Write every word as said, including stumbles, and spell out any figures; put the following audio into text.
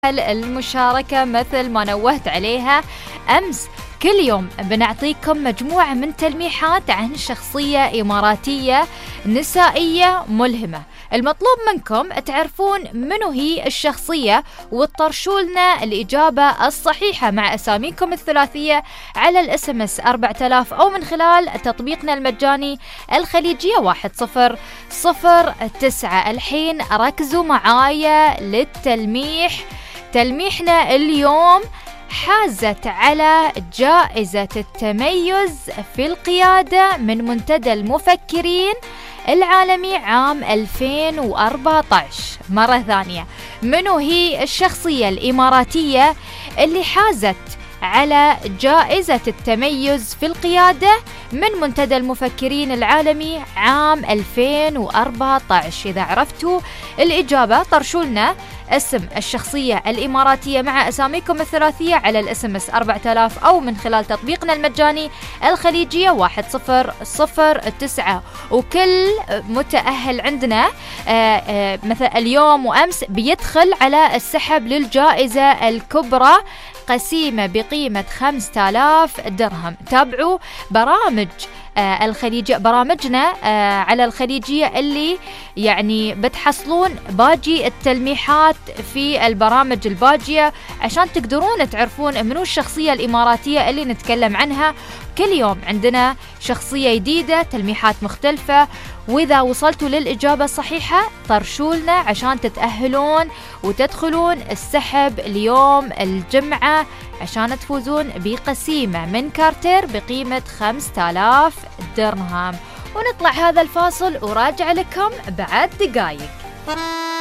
المشاركة مثل ما نوهت عليها أمس. كل يوم بنعطيكم مجموعة من تلميحات عن شخصية إماراتية نسائية ملهمة. المطلوب منكم تعرفون منو هي الشخصية وتطرشولنا الإجابة الصحيحة مع أساميكم الثلاثية على الاس ام اس أربعة آلاف أو من خلال تطبيقنا المجاني الخليجية واحد صفر صفر تسعة. الحين ركزوا معايا للتلميح. تلميحنا اليوم: حازت على جائزة التميز في القيادة من منتدى المفكرين العالمي عام ألفين وأربعة عشر. مرة ثانية، منو هي الشخصية الإماراتية اللي حازت على جائزة التميز في القيادة من منتدى المفكرين العالمي عام ألفين وأربعة عشر؟ إذا عرفتوا الإجابة طرشولنا اسم الشخصية الإماراتية مع أساميكم الثلاثية على الاس ام اس أربعة آلاف أو من خلال تطبيقنا المجاني الخليجية واحد صفر صفر تسعة. وكل متأهل عندنا آآ آآ مثل اليوم وأمس بيدخل على السحب للجائزة الكبرى قسيمة بقيمة خمسة آلاف درهم. تابعوا برامج آه الخليجية، برامجنا آه على الخليجية اللي يعني بتحصلون باقي التلميحات في البرامج الباجية عشان تقدرون تعرفون منو الشخصية الإماراتية اللي نتكلم عنها. كل يوم عندنا شخصية جديدة، تلميحات مختلفة، وإذا وصلتوا للإجابة الصحيحة طرشولنا عشان تتأهلون وتدخلون السحب اليوم الجمعة عشان تفوزون بقسيمة من كارتير بقيمة خمسة آلاف درهم. ونطلع هذا الفاصل وراجع لكم بعد دقايق.